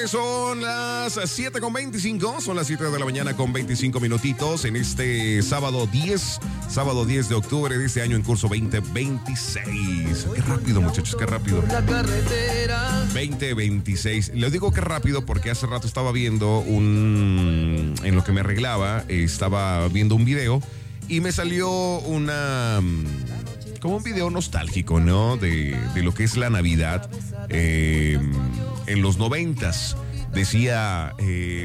Son las 7:25, son las 7 de la mañana con 25 minutitos en este sábado 10 de octubre de este año en curso 2026. Qué rápido, muchachos, qué rápido. 2026. Les digo que rápido porque hace rato estaba viendo en lo que me arreglaba, estaba viendo un video y me salió como un video nostálgico, ¿no? De lo que es la Navidad en los 90s. Decía, ¿qué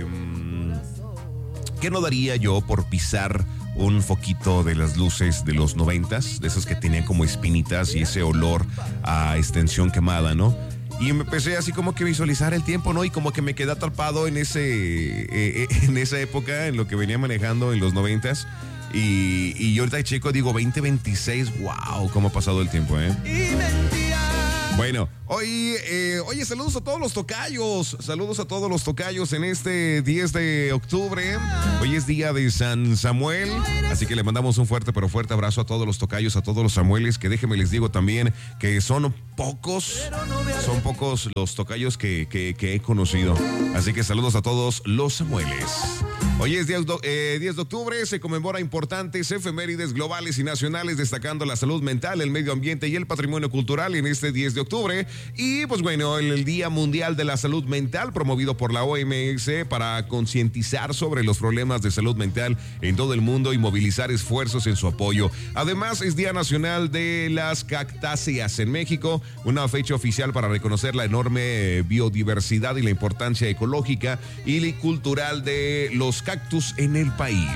no daría yo por pisar un foquito de las luces de los 90s? De esas que tenían como espinitas y ese olor a extensión quemada, ¿no? Y me empecé así como que visualizar el tiempo, ¿no? Y como que me quedé atrapado en esa época, en lo que venía manejando en los 90s. Y yo ahorita checo, digo, 2026, wow, cómo ha pasado el tiempo, ¿eh? Bueno, oye, saludos a todos los tocayos en este 10 de octubre. Hoy es día de San Samuel, así que le mandamos un fuerte abrazo a todos los tocayos, a todos los Samueles, que déjenme les digo también que son pocos los tocayos que he conocido. Así que saludos a todos los Samueles. Hoy es 10 de octubre, se conmemora importantes efemérides globales y nacionales destacando la salud mental, el medio ambiente y el patrimonio cultural en este 10 de octubre. Y pues bueno, el Día Mundial de la Salud Mental promovido por la OMS para concientizar sobre los problemas de salud mental en todo el mundo y movilizar esfuerzos en su apoyo. Además, es Día Nacional de las Cactáceas en México, una fecha oficial para reconocer la enorme biodiversidad y la importancia ecológica y cultural de los cactus en el país.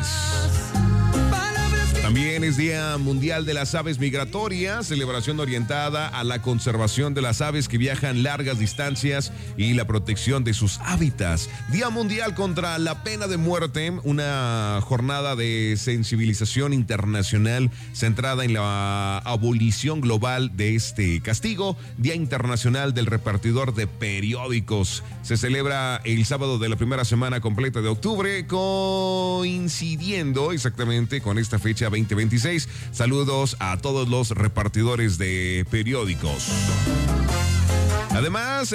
También es Día Mundial de las Aves Migratorias, celebración orientada a la conservación de las aves que viajan largas distancias y la protección de sus hábitats. Día Mundial contra la Pena de Muerte, una jornada de sensibilización internacional centrada en la abolición global de este castigo. Día Internacional del Repartidor de Periódicos. Se celebra el sábado de la primera semana completa de octubre, coincidiendo exactamente con esta fecha 2026. Saludos a todos los repartidores de periódicos. Además,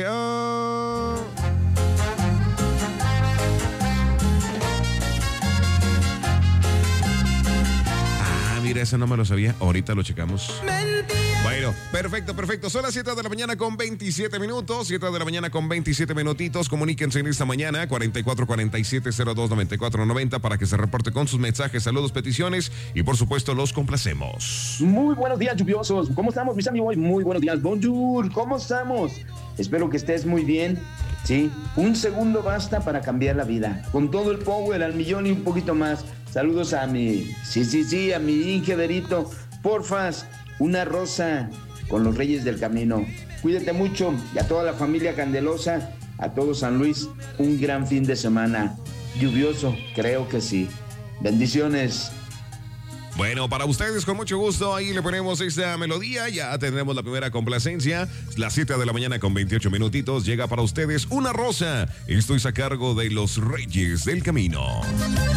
mira, ese no me lo sabía. Ahorita lo checamos. Bueno, perfecto. Son las 7 de la mañana con 27 minutos. 7 de la mañana con 27 minutitos. Comuníquense en esta mañana, 4447-029490, para que se reporte con sus mensajes, saludos, peticiones y por supuesto los complacemos. Muy buenos días, lluviosos. ¿Cómo estamos, mis amigos? Muy buenos días. Bonjour, ¿cómo estamos? Espero que estés muy bien. Sí, un segundo basta para cambiar la vida. Con todo el power al millón y un poquito más. Saludos a mi ingederito. Porfas, una rosa con los Reyes del Camino. Cuídate mucho y a toda la familia Candelosa, a todo San Luis, un gran fin de semana. Lluvioso, creo que sí. Bendiciones. Bueno, para ustedes, con mucho gusto, ahí le ponemos esta melodía. Ya tendremos la primera complacencia. Las 7 de la mañana con 28 minutitos. Llega para ustedes Una Rosa. Esto es a cargo de los Reyes del Camino.